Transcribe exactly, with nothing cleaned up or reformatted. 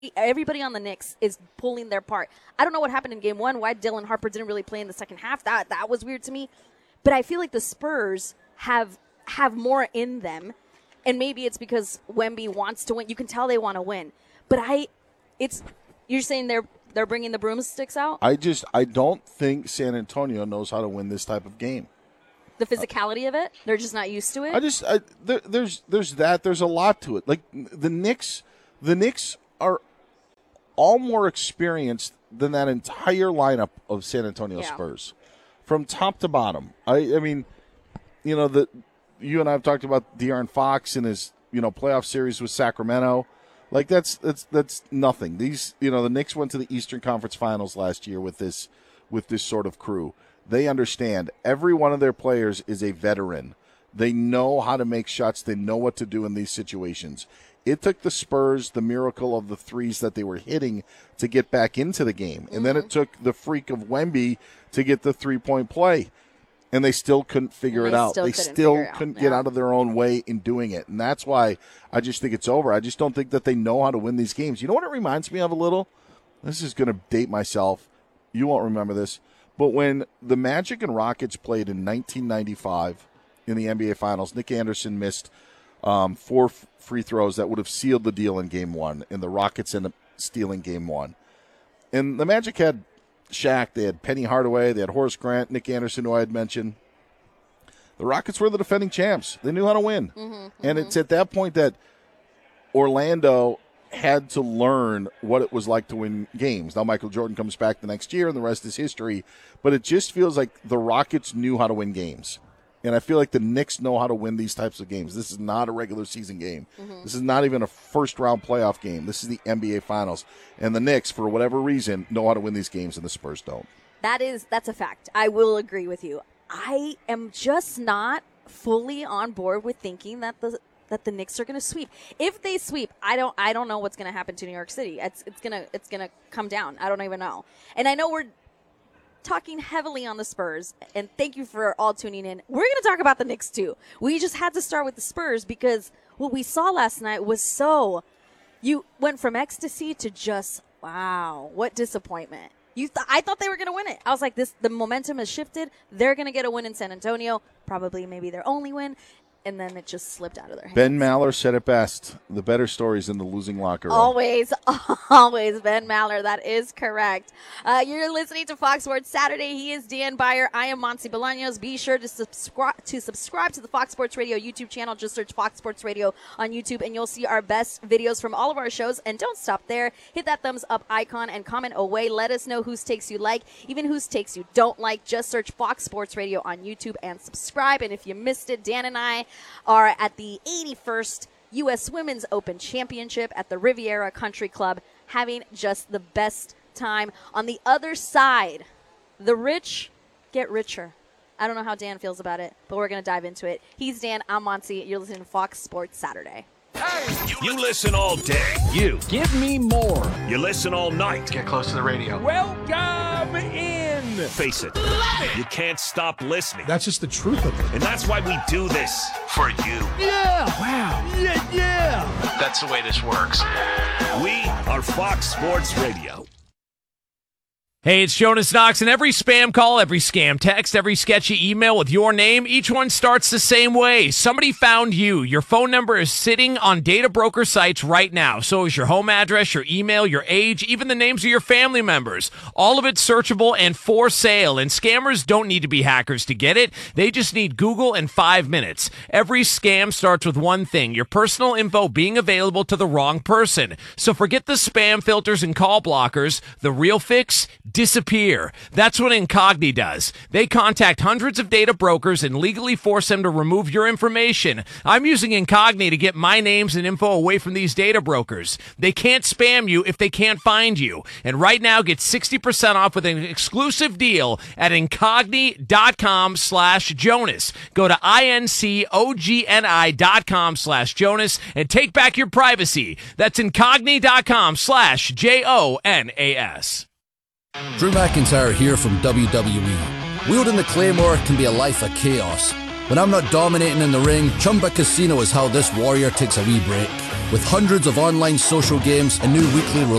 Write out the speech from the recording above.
everybody on the Knicks is pulling their part. I don't know what happened in game one, why Dylan Harper didn't really play in the second half. That that was weird to me. But I feel like the Spurs have have more in them. And maybe it's because Wemby wants to win. You can tell they want to win. But I, it's, you're saying they're they're bringing the broomsticks out? I just, I don't think San Antonio knows how to win this type of game. The physicality of it? They're just not used to it? I just, I, there, there's there's that. There's a lot to it. Like, the Knicks, the Knicks are all more experienced than that entire lineup of San Antonio Yeah. Spurs. From top to bottom. I, I mean, you know, the you and I have talked about De'Aaron Fox in his, you know, playoff series with Sacramento. Like, that's that's that's nothing. These, you know, the Knicks went to the Eastern Conference Finals last year with this with this sort of crew. They understand every one of their players is a veteran. They know how to make shots. They know what to do in these situations. It took the Spurs the miracle of the threes that they were hitting to get back into the game. And mm-hmm. then it took the freak of Wemby to get the three-point play. And they still couldn't figure it out. They still couldn't get out of their own way in doing it. And that's why I just think it's over. I just don't think that they know how to win these games. You know what it reminds me of a little? This is going to date myself. You won't remember this. But when the Magic and Rockets played in nineteen ninety-five in the N B A Finals, Nick Anderson missed um, four f- free throws that would have sealed the deal in Game One, and the Rockets ended up stealing Game One. And the Magic had Shaq, they had Penny Hardaway, they had Horace Grant, Nick Anderson, who I had mentioned. The Rockets were the defending champs. They knew how to win. Mm-hmm, mm-hmm. And it's at that point that Orlando had to learn what it was like to win games. Now Michael Jordan comes back the next year, and the rest is history. But it just feels like the Rockets knew how to win games. And I feel like the Knicks know how to win these types of games. This is not a regular season game. Mm-hmm. This is not even a first-round playoff game. This is the N B A Finals. And the Knicks, for whatever reason, know how to win these games, and the Spurs don't. That is, that's a fact. I will agree with you. I am just not fully on board with thinking that the that the Knicks are going to sweep. If they sweep, I don't I don't know what's going to happen to New York City. It's it's gonna it's gonna come down. I don't even know. And I know we're talking heavily on the Spurs, and thank you for all tuning in. We're going to talk about the Knicks too. We just had to start with the Spurs because what we saw last night was so, you went from ecstasy to just, wow, what disappointment. You, th- I thought they were going to win it. I was like, this, the momentum has shifted. They're going to get a win in San Antonio, probably maybe their only win. And then it just slipped out of their hands. Ben Maller said it best. The better stories in the losing locker room. Always, always Ben Maller. That is correct. Uh, you're listening to Fox Sports Saturday. He is Dan Beyer. I am Monty Bolaños. Be sure to subscribe to subscribe to the Fox Sports Radio YouTube channel. Just search Fox Sports Radio on YouTube, and you'll see our best videos from all of our shows. And don't stop there. Hit that thumbs up icon and comment away. Let us know whose takes you like, even whose takes you don't like. Just search Fox Sports Radio on YouTube and subscribe. And if you missed it, Dan and I are at the eighty-first U S Women's Open Championship at the Riviera Country Club, having just the best time. On the other side, the rich get richer. I don't know how Dan feels about it, but we're going to dive into it. He's Dan. I'm Monty. You're listening to Fox Sports Saturday. Hey, you listen all day. You. Give me more. You listen all night. Get close to the radio. Welcome in. Face it. You can't stop listening. That's just the truth of it. And that's why we do this. For you. Yeah. Wow. Yeah, yeah. That's the way this works. We are Fox Sports Radio. Hey, it's Jonas Knox, and every spam call, every scam text, every sketchy email with your name, each one starts the same way. Somebody found you. Your phone number is sitting on data broker sites right now. So is your home address, your email, your age, even the names of your family members. All of it searchable and for sale. And scammers don't need to be hackers to get it. They just need Google and five minutes. Every scam starts with one thing, your personal info being available to the wrong person. So forget the spam filters and call blockers. The real fix? Disappear. That's what Incogni does. They contact hundreds of data brokers and legally force them to remove your information. I'm using Incogni to get my names and info away from these data brokers. They can't spam you if they can't find you. And right now, get sixty percent off with an exclusive deal at Incogni.com slash Jonas. Go to I-N-C-O-G-N-I dot com slash Jonas and take back your privacy. That's Incogni.com slash J O N A S. Drew McIntyre here from W W E. Wielding the Claymore can be a life of chaos. When I'm not dominating in the ring, Chumba Casino is how this warrior takes a wee break. With hundreds of online social games and new weekly